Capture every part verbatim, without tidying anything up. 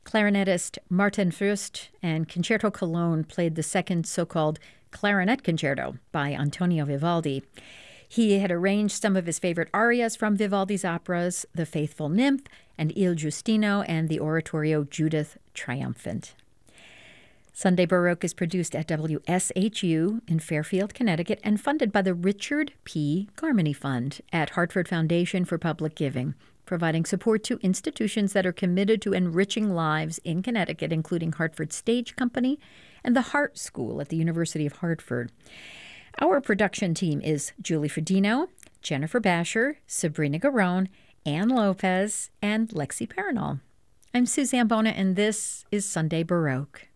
Clarinetist Martin Fürst and Concerto Cologne played the second so-called clarinet concerto by Antonio Vivaldi. He had arranged some of his favorite arias from Vivaldi's operas, The Faithful Nymph and Il Giustino, and the oratorio Judith Triumphant. Sunday Baroque is produced at W S H U in Fairfield, Connecticut, and funded by the Richard P. Garmany Fund at Hartford Foundation for Public Giving, providing support to institutions that are committed to enriching lives in Connecticut, including Hartford Stage Company and the Hart School at the University of Hartford. Our production team is Julie Fredino, Jennifer Basher, Sabrina Garone, Ann Lopez, and Lexi Paranol. I'm Suzanne Bona, and this is Sunday Baroque.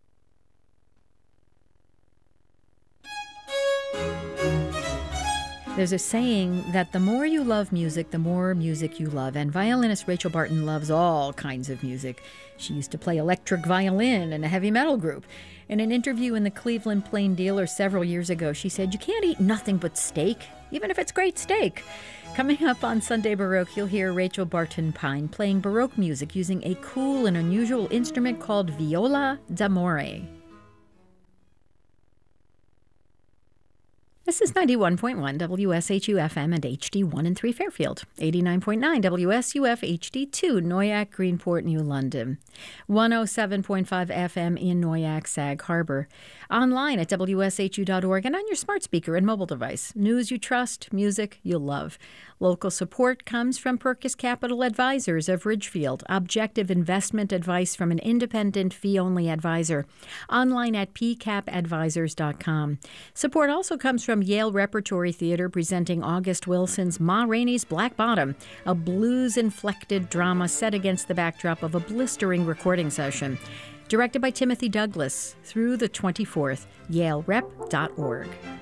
There's a saying that the more you love music, the more music you love. And violinist Rachel Barton loves all kinds of music. She used to play electric violin in a heavy metal group. In an interview in the Cleveland Plain Dealer several years ago, she said, "You can't eat nothing but steak, even if it's great steak." Coming up on Sunday Baroque, you'll hear Rachel Barton Pine playing Baroque music using a cool and unusual instrument called viola d'amore. This is ninety-one point one W S H U F M and H D one and three Fairfield, eighty-nine point nine W S U F H D two Noyac, Greenport, New London, one oh seven point five F M in Noyac, Sag Harbor, online at W S H U dot org and on your smart speaker and mobile device. News you trust, music you'll love. Local support comes from Perkis Capital Advisors of Ridgefield, objective investment advice from an independent fee-only advisor, online at p cap advisors dot com. Support also comes from Yale Repertory Theater, presenting August Wilson's Ma Rainey's Black Bottom, a blues-inflected drama set against the backdrop of a blistering recording session. Directed by Timothy Douglas, through the twenty-fourth, yale rep dot org.